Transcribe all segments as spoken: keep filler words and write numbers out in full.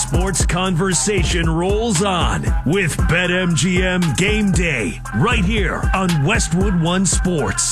sports conversation rolls on with BetMGM Game Day right here on Westwood One Sports.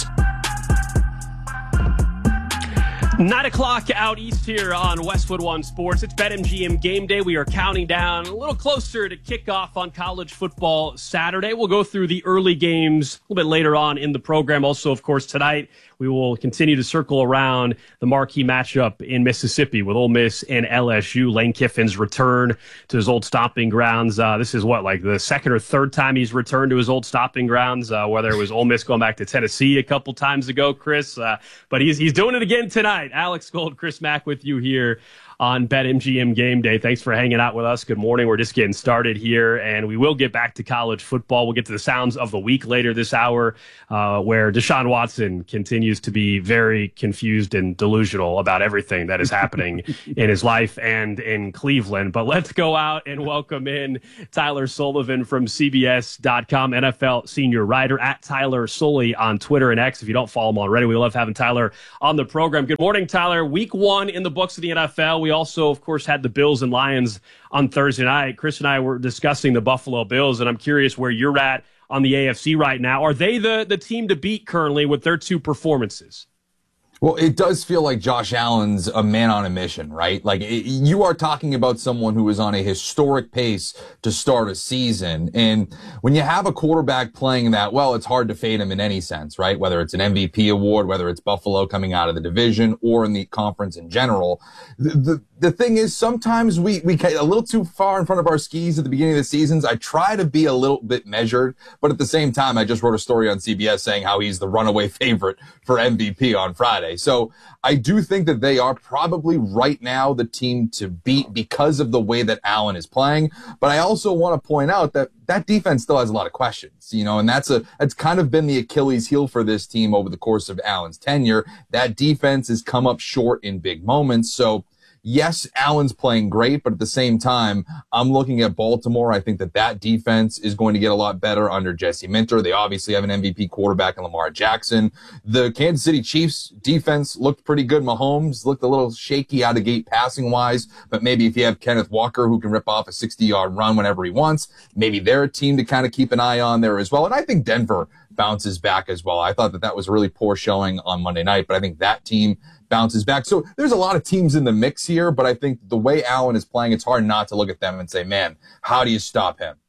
Nine o'clock out east here on Westwood One Sports. It's BetMGM Game Day. We are counting down a little closer to kickoff on college football Saturday. We'll go through the early games a little bit later on in the program. Also, of course, tonight we will continue to circle around the marquee matchup in Mississippi with Ole Miss and L S U. Lane Kiffin's return to his old stomping grounds. Uh, this is what, like the second or third time he's returned to his old stomping grounds, uh, whether it was Ole Miss going back to Tennessee a couple times ago, Chris. Uh, but he's he's doing it again tonight. Alex Gold, Chris Mack with you here on BetMGM Game Day. Thanks for hanging out with us. Good morning. We're just getting started here, and we will get back to college football. We'll get to the sounds of the week later this hour, uh, where Deshaun Watson continues to be very confused and delusional about everything that is happening in his life and in Cleveland. But let's go out and welcome in Tyler Sullivan from C B S dot com, N F L senior writer, at Tyler Sully on Twitter and X. If you don't follow him already, we love having Tyler on the program. Good morning, Tyler. Week one in the books of the N F L. We also, of course, had the Bills and Lions on Thursday night. Chris and I were discussing the Buffalo Bills, and I'm curious where you're at on the A F C right now. Are they the, the team to beat currently with their two performances? Well, it does feel like Josh Allen's a man on a mission, right? Like, it, you are talking about someone who is on a historic pace to start a season. And when you have a quarterback playing that well, it's hard to fade him in any sense, right? Whether it's an M V P award, whether it's Buffalo coming out of the division or in the conference in general. The, the, the thing is, sometimes we, we get a little too far in front of our skis at the beginning of the seasons. I try to be a little bit measured, but at the same time, I just wrote a story on C B S saying how he's the runaway favorite for M V P on Friday. So I do think that they are probably right now the team to beat because of the way that Allen is playing. But I also want to point out that that defense still has a lot of questions, you know, and that's a, that's kind of been the Achilles heel for this team over the course of Allen's tenure. That defense has come up short in big moments. So yes, Allen's playing great, but at the same time, I'm looking at Baltimore. I think that that defense is going to get a lot better under Jesse Minter. They obviously have an M V P quarterback in Lamar Jackson. The Kansas City Chiefs defense looked pretty good. Mahomes looked a little shaky out of gate passing wise, but maybe if you have Kenneth Walker who can rip off a sixty-yard run whenever he wants, maybe they're a team to kind of keep an eye on there as well. And I think Denver bounces back as well. I thought that that was a really poor showing on Monday night, but I think that team bounces back. So there's a lot of teams in the mix here, but I think the way Allen is playing, it's hard not to look at them and say, man, how do you stop him?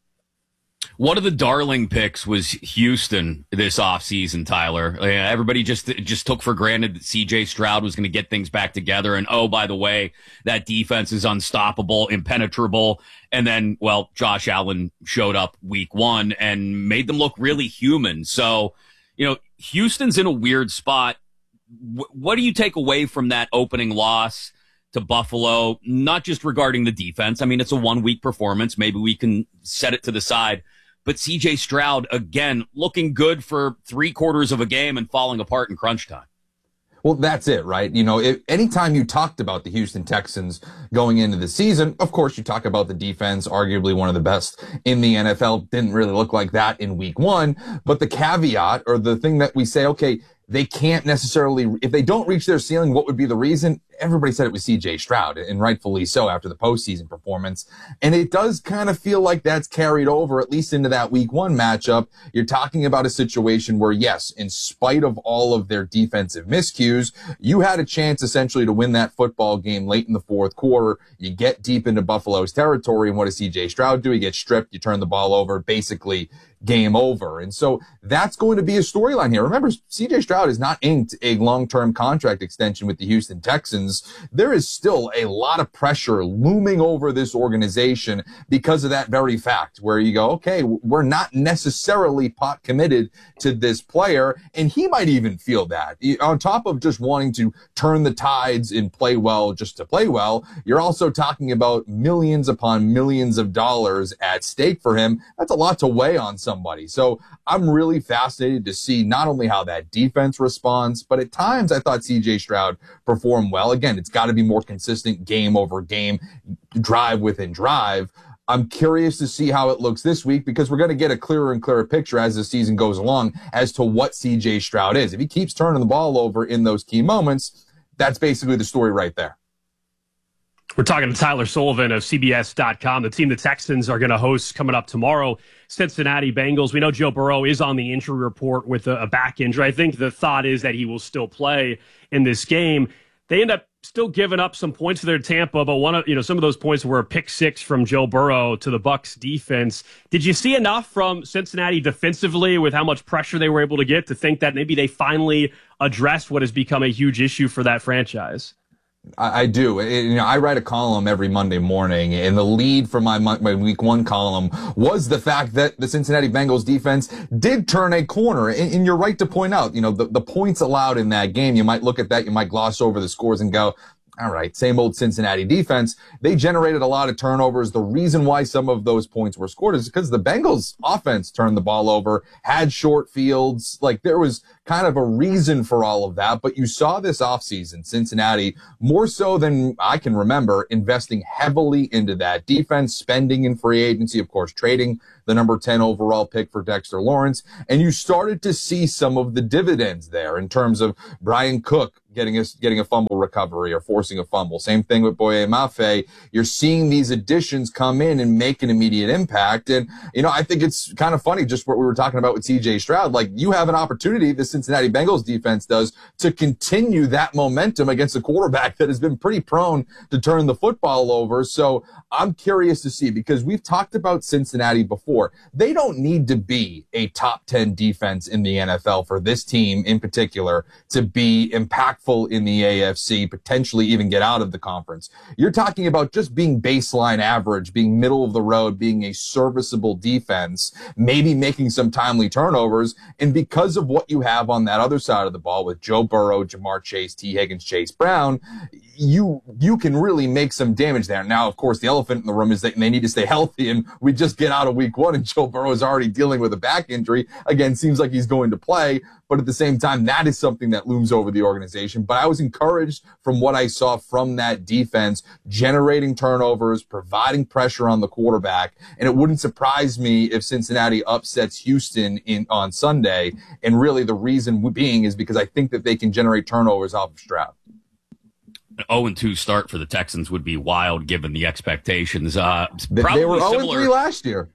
One of the darling picks was Houston this offseason, Tyler. Everybody just just took for granted that C J Stroud was going to get things back together. And, oh, by the way, that defense is unstoppable, impenetrable. And then, well, Josh Allen showed up week one and made them look really human. So, you know, Houston's in a weird spot. What do you take away from that opening loss to Buffalo? Not just regarding the defense. I mean, it's a one-week performance. Maybe we can set it to the side. But C J Stroud, again, looking good for three quarters of a game and falling apart in crunch time. Well, that's it, right? You know, if, anytime you talked about the Houston Texans going into the season, of course, you talk about the defense, arguably one of the best in the N F L. Didn't really look like that in week one. But the caveat, or the thing that we say, okay, they can't necessarily, if they don't reach their ceiling, what would be the reason? Everybody said it was C J Stroud, and rightfully so after the postseason performance. And it does kind of feel like that's carried over, at least into that week one matchup. You're talking about a situation where, yes, in spite of all of their defensive miscues, you had a chance essentially to win that football game late in the fourth quarter. You get deep into Buffalo's territory, and what does C J Stroud do? He gets stripped, you turn the ball over, basically game over. And so that's going to be a storyline here. Remember, C J Stroud has not inked a long-term contract extension with the Houston Texans. There is still a lot of pressure looming over this organization because of that very fact, where you go, okay, we're not necessarily pot committed to this player. And he might even feel that. On top of just wanting to turn the tides and play well just to play well, you're also talking about millions upon millions of dollars at stake for him. That's a lot to weigh on somebody. So I'm really fascinated to see not only how that defense responds, but at times I thought C J Stroud performed well. Again, it's got to be more consistent game over game, drive within drive. I'm curious to see how it looks this week, because we're going to get a clearer and clearer picture as the season goes along as to what C J Stroud is. If he keeps turning the ball over in those key moments, that's basically the story right there. We're talking to Tyler Sullivan of C B S dot com. The team the Texans are going to host coming up tomorrow, Cincinnati Bengals. We know Joe Burrow is on the injury report with a, a back injury. I think the thought is that he will still play in this game. They end up still giving up some points to their Tampa, but one of you know some of those points were a pick six from Joe Burrow to the Bucs defense. Did you see enough from Cincinnati defensively with how much pressure they were able to get to think that maybe they finally addressed what has become a huge issue for that franchise? I, I do. It, you know, I write a column every Monday morning, and the lead for my my week one column was the fact that the Cincinnati Bengals defense did turn a corner. And, and you're right to point out, you know, the, the points allowed in that game. You might look at that, you might gloss over the scores and go, all right, same old Cincinnati defense. They generated a lot of turnovers. The reason why some of those points were scored is because the Bengals offense turned the ball over, had short fields. Like, there was kind of a reason for all of that. But you saw this offseason, Cincinnati, more so than I can remember, investing heavily into that defense, spending in free agency, of course, trading the number ten overall pick for Dexter Lawrence. And you started to see some of the dividends there in terms of Brian Cook getting a, getting a fumble recovery or forcing a fumble. Same thing with Boye Mafe. You're seeing these additions come in and make an immediate impact. And, you know, I think it's kind of funny, just what we were talking about with C J Stroud. Like, you have an opportunity, the Cincinnati Bengals defense does, to continue that momentum against a quarterback that has been pretty prone to turn the football over. So I'm curious to see, because we've talked about Cincinnati before. They don't need to be a top ten defense in the N F L for this team in particular to be impactful in the A F C, potentially even get out of the conference. You're talking about just being baseline average, being middle of the road, being a serviceable defense, maybe making some timely turnovers. And because of what you have on that other side of the ball with Joe Burrow, Jamar Chase, T. Higgins, Chase Brown, you you can really make some damage there. Now, of course, the elephant in the room is that they need to stay healthy, and we just get out of week one and Joe Burrow is already dealing with a back injury. Again, seems like he's going to play, but at the same time, that is something that looms over the organization. But I was encouraged from what I saw from that defense, generating turnovers, providing pressure on the quarterback, and it wouldn't surprise me if Cincinnati upsets Houston in on Sunday. And really the reason being is because I think that they can generate turnovers off of Stroud. An oh and two start for the Texans would be wild given the expectations. Uh, they were oh and three last year.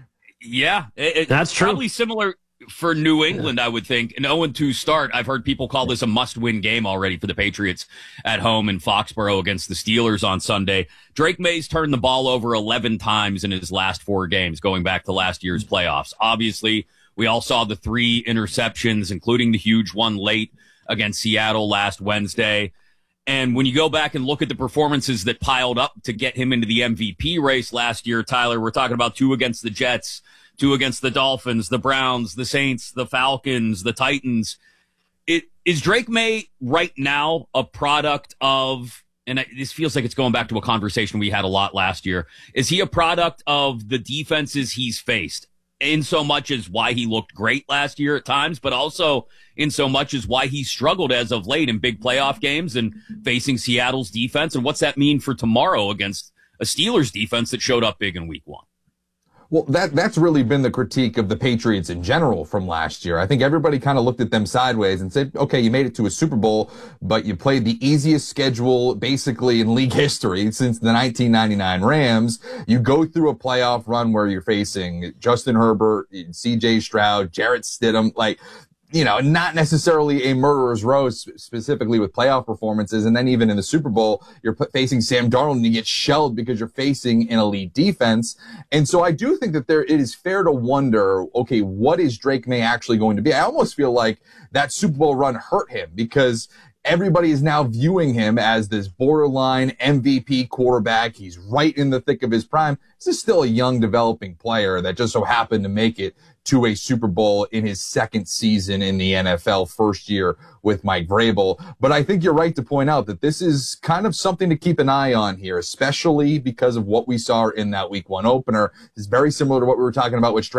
Yeah, it, that's true. Probably similar for New England, yeah. I would think. An oh and two start. I've heard people call this a must-win game already for the Patriots at home in Foxborough against the Steelers on Sunday. Drake May's turned the ball over eleven times in his last four games, going back to last year's playoffs. Obviously, we all saw the three interceptions, including the huge one late against Seattle last Wednesday. And when you go back and look at the performances that piled up to get him into the M V P race last year, Tyler, we're talking about two against the Jets, two against the Dolphins, the Browns, the Saints, the Falcons, the Titans. It, is Drake May right now a product of, and this feels like it's going back to a conversation we had a lot last year, is he a product of the defenses he's faced? In so much as why he looked great last year at times, but also in so much as why he struggled as of late in big playoff games and facing Seattle's defense. And what's that mean for tomorrow against a Steelers defense that showed up big in week one? Well, that that's really been the critique of the Patriots in general from last year. I think everybody kind of looked at them sideways and said, okay, you made it to a Super Bowl, but you played the easiest schedule basically in league history since the nineteen ninety-nine Rams. You go through a playoff run where you're facing Justin Herbert, C J Stroud, Jarrett Stidham, like, you know, not necessarily a murderer's row specifically with playoff performances. And then even in the Super Bowl, you're facing Sam Darnold and you get shelled because you're facing an elite defense. And so I do think that there, it is fair to wonder, okay, what is Drake May actually going to be? I almost feel like that Super Bowl run hurt him because everybody is now viewing him as this borderline M V P quarterback. He's right in the thick of his prime. This is still a young developing player that just so happened to make it to a Super Bowl in his second season in the N F L, first year with Mike Vrabel. But I think you're right to point out that this is kind of something to keep an eye on here, especially because of what we saw in that week one opener. It's very similar to what we were talking about with Stroud.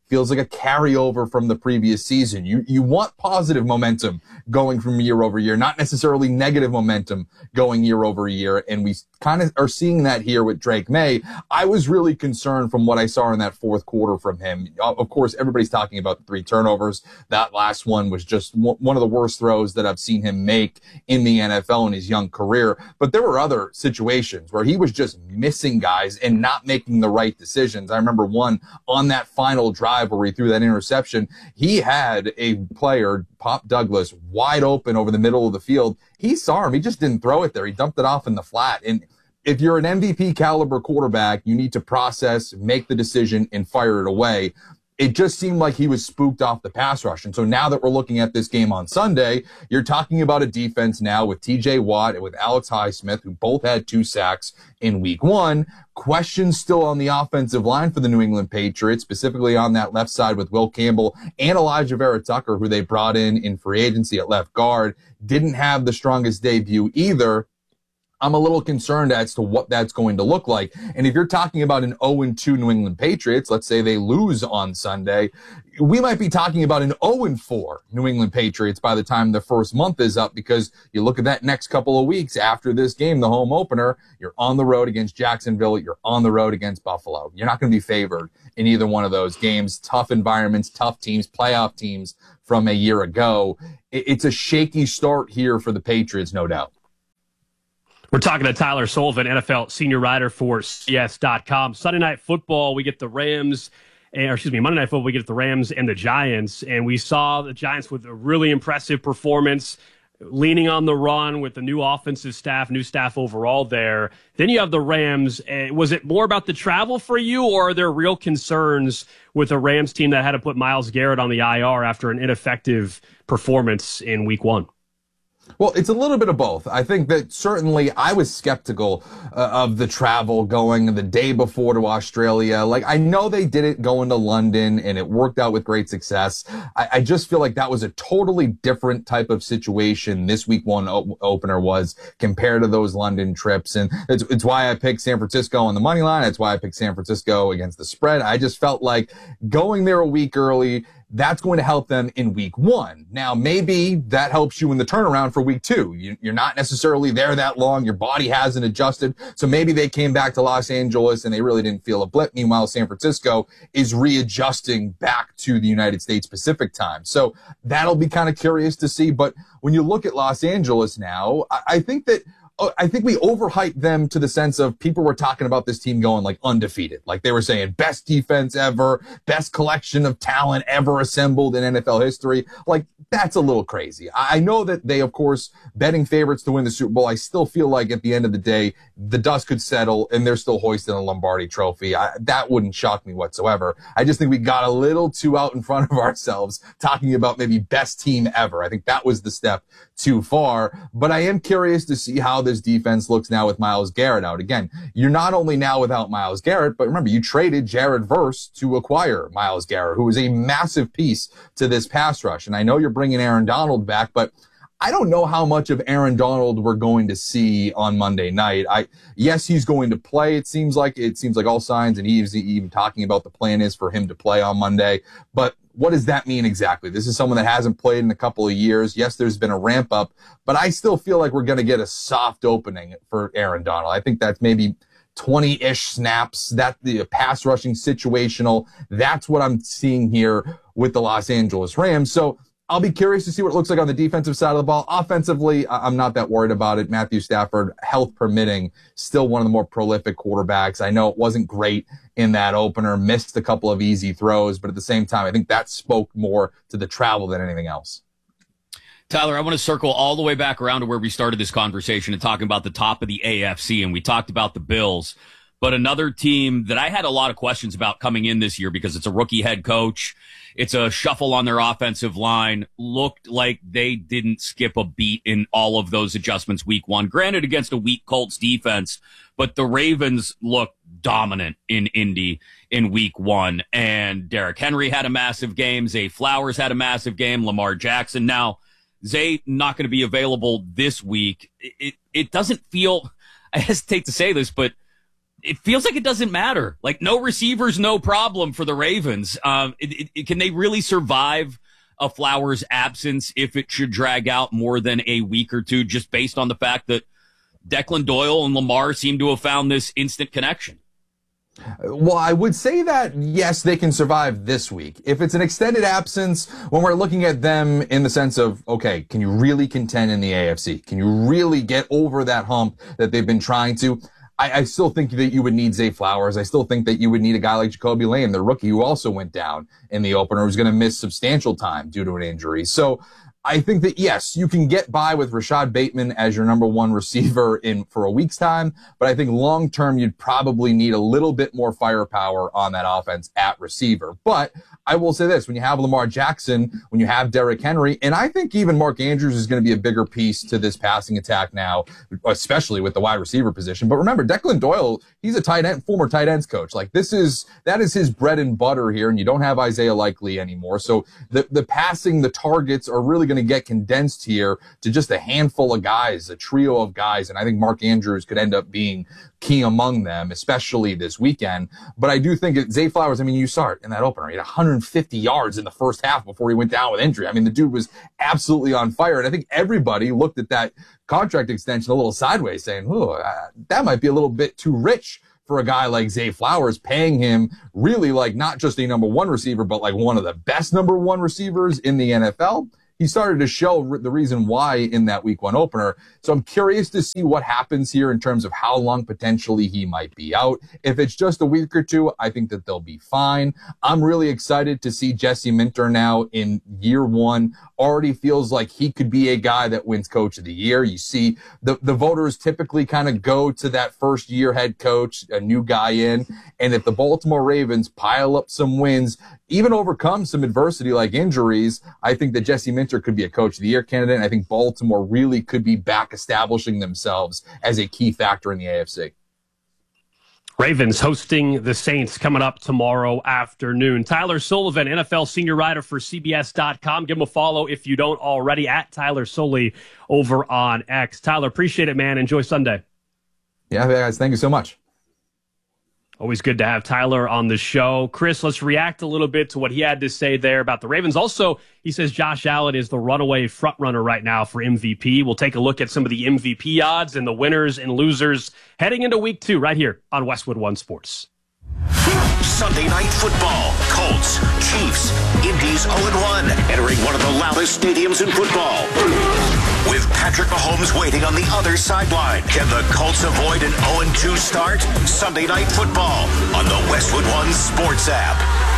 feels like a carryover from the previous season. You you want positive momentum going from year over year, not necessarily negative momentum going year over year. And we kind of are seeing that here with Drake Maye. I was really concerned from what I saw in that fourth quarter from him. Of course, everybody's talking about the three turnovers. That last one was just one of the worst throws that I've seen him make in the N F L in his young career. But there were other situations where he was just missing guys and not making the right decisions. I remember one on that final drive where he threw that interception. He had a player, Pop Douglas, wide open over the middle of the field. He saw him. He just didn't throw it there. He dumped it off in the flat. And if you're an M V P caliber quarterback, you need to process, make the decision, and fire it away. It just seemed like he was spooked off the pass rush. And so now that we're looking at this game on Sunday, you're talking about a defense now with T J Watt and with Alex Highsmith, who both had two sacks in week one. Questions still on the offensive line for the New England Patriots, specifically on that left side with Will Campbell and Elijah Vera Tucker, who they brought in in free agency at left guard. Didn't have the strongest debut either. I'm a little concerned as to what that's going to look like. And if you're talking about an oh and two New England Patriots, let's say they lose on Sunday, we might be talking about an oh and four New England Patriots by the time the first month is up, because you look at that next couple of weeks after this game, the home opener, you're on the road against Jacksonville, you're on the road against Buffalo. You're not going to be favored in either one of those games. Tough environments, tough teams, playoff teams from a year ago. It's a shaky start here for the Patriots, no doubt. We're talking to Tyler Sullivan, N F L senior writer for C S dot com. Sunday Night Football, we get the Rams, or excuse me, Monday Night Football, we get the Rams and the Giants. And we saw the Giants with a really impressive performance, leaning on the run with the new offensive staff, new staff overall there. Then you have the Rams. Uh, was it more about the travel for you, or are there real concerns with a Rams team that had to put Myles Garrett on the I R after an ineffective performance in week one? Well, it's a little bit of both. I think that certainly I was skeptical uh, of the travel going the day before to Australia. Like, I know they did it going to London and it worked out with great success. I, I just feel like that was a totally different type of situation this week one op- opener was compared to those London trips. And it's, it's why I picked San Francisco on the money line. That's why I picked San Francisco against the spread. I just felt like going there a week early, that's going to help them in week one. Now, maybe that helps you in the turnaround for week two. You, you're not necessarily there that long. Your body hasn't adjusted. So maybe they came back to Los Angeles and they really didn't feel a blip. Meanwhile, San Francisco is readjusting back to the United States Pacific time. So that'll be kind of curious to see. But when you look at Los Angeles now, I, I think that I think we overhyped them to the sense of people were talking about this team going like undefeated. Like they were saying best defense ever, best collection of talent ever assembled in N F L history. Like that's a little crazy. I know that they, of course, betting favorites to win the Super Bowl. I still feel like at the end of the day, the dust could settle and they're still hoisting a Lombardi trophy. I, that wouldn't shock me whatsoever. I just think we got a little too out in front of ourselves talking about maybe best team ever. I think that was the step too far, but I am curious to see how this defense looks now with Myles Garrett out. Again, you're not only now without Myles Garrett, but remember, you traded Jared Verse to acquire Myles Garrett, who is a massive piece to this pass rush. And I know you're bringing Aaron Donald back, but I don't know how much of Aaron Donald we're going to see on Monday night. I, yes, he's going to play. It seems like, it seems like all signs, and he's even talking about the plan is for him to play on Monday, but what does that mean exactly? This is someone that hasn't played in a couple of years. Yes, there's been a ramp up, but I still feel like we're going to get a soft opening for Aaron Donald. I think that's maybe twenty-ish snaps. That the pass rushing situational. That's what I'm seeing here with the Los Angeles Rams. So I'll be curious to see what it looks like on the defensive side of the ball. Offensively, I'm not that worried about it. Matthew Stafford, health permitting, still one of the more prolific quarterbacks. I know it wasn't great in that opener, missed a couple of easy throws, but at the same time, I think that spoke more to the travel than anything else. Tyler, I want to circle all the way back around to where we started this conversation and talking about the top of the A F C, and we talked about the Bills. But another team that I had a lot of questions about coming in this year because it's a rookie head coach, it's a shuffle on their offensive line, looked like they didn't skip a beat in all of those adjustments week one. Granted, against a weak Colts defense, but the Ravens looked dominant in Indy in week one. And Derrick Henry had a massive game. Zay Flowers had a massive game. Lamar Jackson. Now, Zay not going to be available this week. It, it, it doesn't feel, I hesitate to say this, but it feels like it doesn't matter. Like, no receivers, no problem for the Ravens. Um, it, it, can they really survive a Flowers absence if it should drag out more than a week or two, just based on the fact that Declan Doyle and Lamar seem to have found this instant connection? Well, I would say that, yes, they can survive this week. If it's an extended absence, when we're looking at them in the sense of, okay, can you really contend in the A F C? Can you really get over that hump that they've been trying to? I, I still think that you would need Zay Flowers. I still think that you would need a guy like Jacoby Lane, the rookie who also went down in the opener, who's going to miss substantial time due to an injury. So I think that, yes, you can get by with Rashad Bateman as your number one receiver in for a week's time, but I think long term you'd probably need a little bit more firepower on that offense at receiver. But I will say this, when you have Lamar Jackson, when you have Derrick Henry, and I think even Mark Andrews is going to be a bigger piece to this passing attack now, especially with the wide receiver position. But remember, Declan Doyle, he's a tight end, former tight ends coach. Like, this is, that is his bread and butter here, and you don't have Isaiah Likely anymore. So the, the passing, the targets are really going to get condensed here to just a handful of guys, a trio of guys. And I think Mark Andrews could end up being key among them, especially this weekend. But I do think it, Zay Flowers, I mean, you saw it in that opener. He had one hundred fifty yards in the first half before he went down with injury. I mean, the dude was absolutely on fire. And I think everybody looked at that contract extension a little sideways, saying, oh, uh, that might be a little bit too rich for a guy like Zay Flowers, paying him really like not just a number one receiver, but like one of the best number one receivers in the N F L. He started to show re- the reason why in that week one opener. So I'm curious to see what happens here in terms of how long potentially he might be out. If it's just a week or two, I think that they'll be fine. I'm really excited to see Jesse Minter now in year one. Already feels like he could be a guy that wins coach of the year. You see the, the voters typically kind of go to that first year head coach, a new guy in. And if the Baltimore Ravens pile up some wins, even overcome some adversity like injuries, I think that Jesse Minter could be a coach of the year candidate. And I think Baltimore really could be back establishing themselves as a key factor in the A F C. Ravens hosting the Saints coming up tomorrow afternoon. Tyler Sullivan, N F L senior writer for C B S dot com. Give him a follow if you don't already, at Tyler Sully over on X. Tyler, appreciate it, man. Enjoy Sunday. Yeah, guys. Thank you so much. Always good to have Tyler on the show. Chris, let's react a little bit to what he had to say there about the Ravens. Also, he says Josh Allen is the runaway frontrunner right now for M V P. We'll take a look at some of the M V P odds and the winners and losers heading into week two right here on Westwood One Sports. Sunday Night Football. Colts, Chiefs, Indy's oh and one, entering one of the loudest stadiums in football. With Patrick Mahomes waiting on the other sideline, can the Colts avoid an oh and two start? Sunday Night Football on the Westwood One Sports app.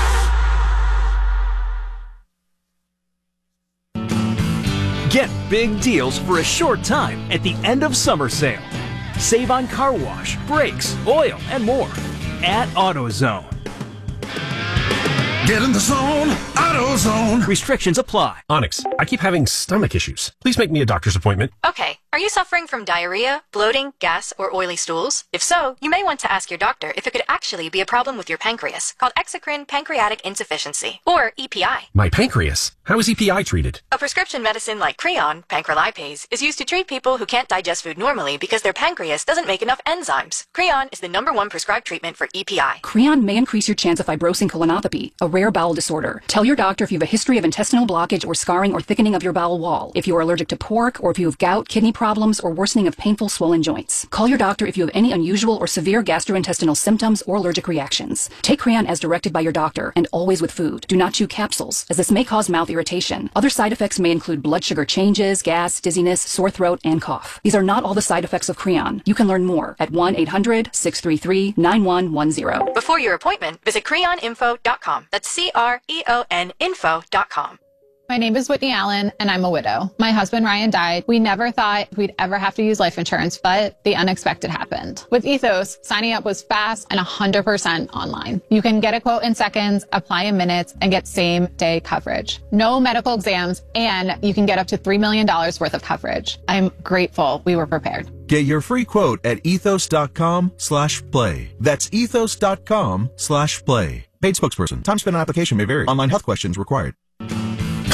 Get big deals for a short time at the end of summer sale. Save on car wash, brakes, oil, and more at AutoZone. Get in the zone, AutoZone. Restrictions apply. Onyx, I keep having stomach issues. Please make me a doctor's appointment. Okay, are you suffering from diarrhea, bloating, gas, or oily stools? If so, you may want to ask your doctor if it could actually be a problem with your pancreas, called exocrine pancreatic insufficiency, or E P I. My pancreas? How is E P I treated? A prescription medicine like Creon, pancrelipase, is used to treat people who can't digest food normally because their pancreas doesn't make enough enzymes. Creon is the number one prescribed treatment for E P I. Creon may increase your chance of fibrosing colonopathy, a rare bowel disorder. Tell your doctor if you have a history of intestinal blockage or scarring or thickening of your bowel wall, if you are allergic to pork, or if you have gout, kidney problems, or worsening of painful swollen joints. Call your doctor if you have any unusual or severe gastrointestinal symptoms or allergic reactions. Take Creon as directed by your doctor, and always with food. Do not chew capsules, as this may cause mouth irritation. Other side effects may include blood sugar changes, gas, dizziness, sore throat, and cough. These are not all the side effects of Creon. You can learn more at one eight hundred, six three three, nine one one zero. Before your appointment, visit creon info dot com. That's C R E O N info dot com. My name is Whitney Allen, and I'm a widow. My husband, Ryan, died. We never thought we'd ever have to use life insurance, but the unexpected happened. With Ethos, signing up was fast and one hundred percent online. You can get a quote in seconds, apply in minutes, and get same-day coverage. No medical exams, and you can get up to three million dollars worth of coverage. I'm grateful we were prepared. Get your free quote at ethos.com slash play. That's ethos.com slash play. Paid spokesperson. Time spent on application may vary. Online health questions required.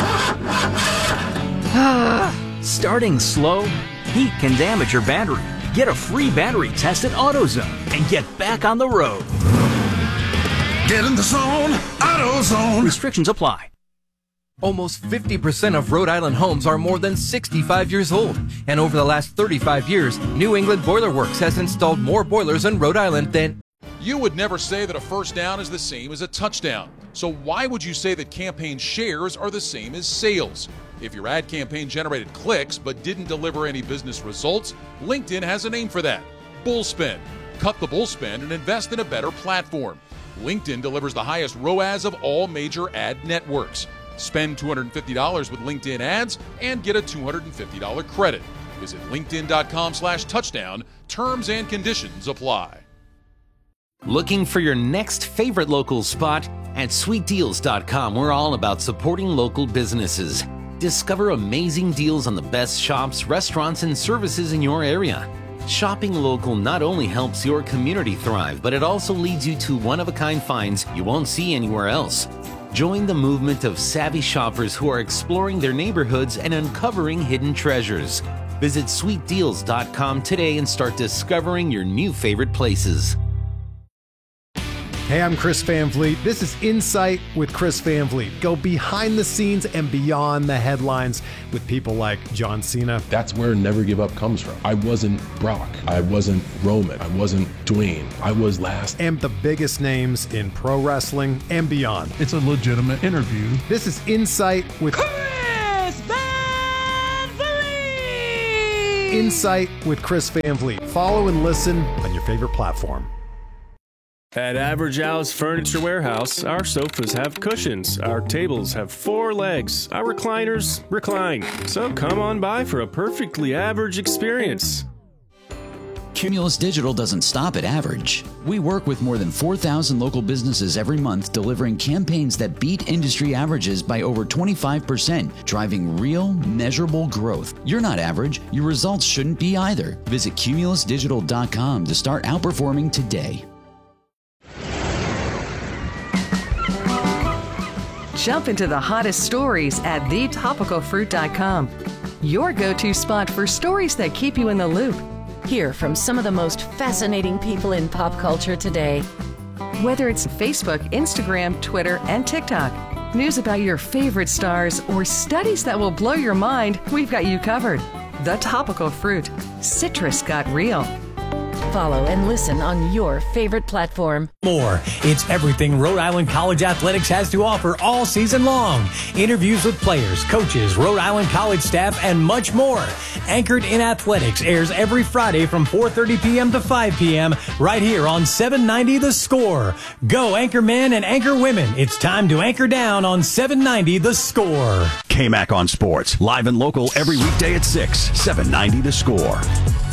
Starting slow, heat can damage your battery. Get a free battery test at AutoZone and get back on the road. Get in the zone, AutoZone. Restrictions apply. Almost fifty percent of Rhode Island homes are more than sixty-five years old. And over the last thirty-five years, New England Boiler Works has installed more boilers in Rhode Island than... You would never say that a first down is the same as a touchdown. So why would you say that campaign shares are the same as sales? If your ad campaign generated clicks but didn't deliver any business results, LinkedIn has a name for that. Bullspend. Cut the bullspend and invest in a better platform. LinkedIn delivers the highest R O A S of all major ad networks. Spend two hundred fifty dollars with LinkedIn ads and get a two hundred fifty dollars credit. Visit linkedin.com slash touchdown. Terms and conditions apply. Looking for your next favorite local spot? At sweet deals dot com, we're all about supporting local businesses. Discover amazing deals on the best shops, restaurants, and services in your area. Shopping local not only helps your community thrive, but it also leads you to one-of-a-kind finds you won't see anywhere else. Join the movement of savvy shoppers who are exploring their neighborhoods and uncovering hidden treasures. Visit sweet deals dot com today and start discovering your new favorite places. Hey, I'm Chris Van Vliet. This is Insight with Chris Van Vliet. Go behind the scenes and beyond the headlines with people like John Cena. That's where Never Give Up comes from. I wasn't Brock. I wasn't Roman. I wasn't Dwayne. I was last. And the biggest names in pro wrestling and beyond. It's a legitimate interview. This is Insight with Chris Van Vliet. Insight with Chris Van Vliet. Follow and listen on your favorite platform. At Average Al's Furniture Warehouse, our sofas have cushions, our tables have four legs, our recliners recline. So come on by for a perfectly average experience. Cumulus Digital doesn't stop at average. We work with more than four thousand local businesses every month, delivering campaigns that beat industry averages by over twenty-five percent, driving real, measurable growth. You're not average. Your results shouldn't be either. Visit cumulus digital dot com to start outperforming today. Jump into the hottest stories at the topical fruit dot com. Your go-to spot for stories that keep you in the loop. Hear from some of the most fascinating people in pop culture today. Whether it's Facebook, Instagram, Twitter, and TikTok, news about your favorite stars, or studies that will blow your mind, we've got you covered. The Topical Fruit. Citrus got real. Follow and listen on your favorite platform. More. It's everything Rhode Island College Athletics has to offer all season long. Interviews with players, coaches, Rhode Island College staff, and much more. Anchored in Athletics airs every Friday from four thirty p.m. to five p.m. right here on seven ninety The Score. Go Anchor Men and Anchor Women. It's time to anchor down on seven ninety The Score. K-Mac on Sports. Live and local every weekday at six. seven ninety The Score.